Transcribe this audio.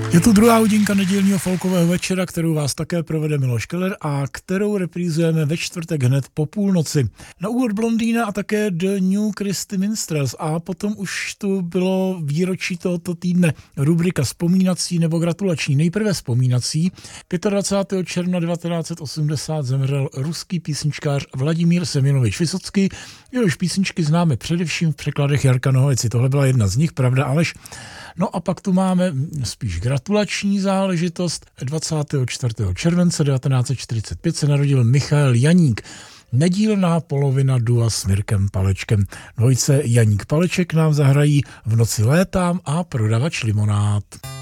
Je to druhá hodinka nedělního folkového večera, kterou vás také provede Miloš Keller a kterou reprízujeme ve čtvrtek hned po půlnoci. Na úvod Blondýna a také The New Christy Minstrels a potom už tu bylo výročí tohoto týdne rubrika vzpomínací nebo gratulační. Nejprve vzpomínací. 25. června 1980 zemřel ruský písničkář Vladimír Semjonovič Vysocký. Jehož písničky známe především v překladech Jarka Nohavici. Tohle byla jedna z nich, pravda, Aleš? No a pak tu máme spíš gratulační záležitost. 24. července 1945 se narodil Michael Janík, nedílná polovina dua s Mirkem Palečkem. Dvojice Janík Paleček nám zahrají V noci létám a Prodavač limonád.